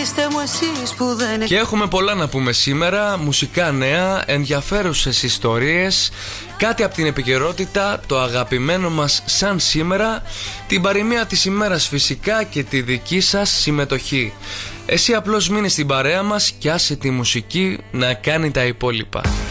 Πείστε μου εσείς που δεν. Και έχουμε πολλά να πούμε σήμερα. Μουσικά νέα, ενδιαφέρουσες ιστορίες, κάτι από την επικαιρότητα, το αγαπημένο μας σαν σήμερα, την παροιμία της ημέρας φυσικά και τη δική σας συμμετοχή. Εσύ απλώς μείνε στην παρέα μας και άσε τη μουσική να κάνει τα υπόλοιπα.